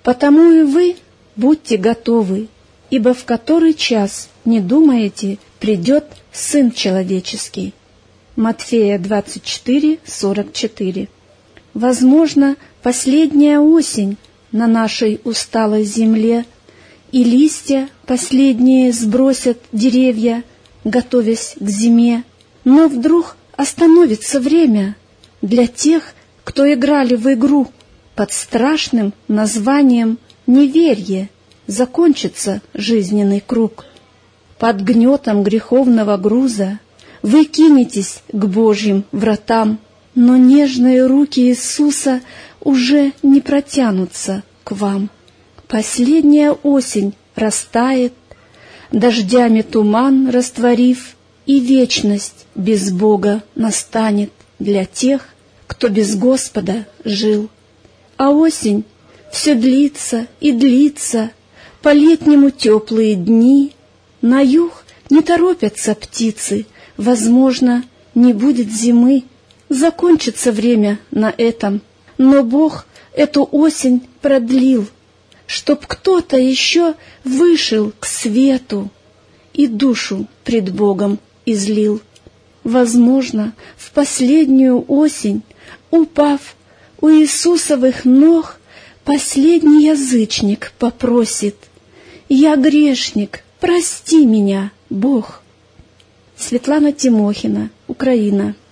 Потому и вы будьте готовы, ибо в который час, не думаете, придет Сын Человеческий». Матфея 24:44. Возможно, последняя осень на нашей усталой земле, и листья последние сбросят деревья, готовясь к зиме, но вдруг остановится время для тех, кто играли в игру под страшным названием «неверие», закончится жизненный круг. Под гнетом греховного груза вы кинетесь к Божьим вратам, но нежные руки Иисуса уже не протянутся к вам. Последняя осень растает, дождями туман растворив, и вечность без Бога настанет для тех, кто без Господа жил. А осень все длится и длится, по-летнему теплые дни, на юг не торопятся птицы, возможно, не будет зимы, закончится время на этом, но Бог эту осень продлил, чтоб кто-то еще вышел к свету и душу пред Богом излил. Возможно, в последнюю осень, упав у Иисусовых ног, последний язычник попросит: «Я грешник, прости меня, Бог». Светлана Тимохина, Украина.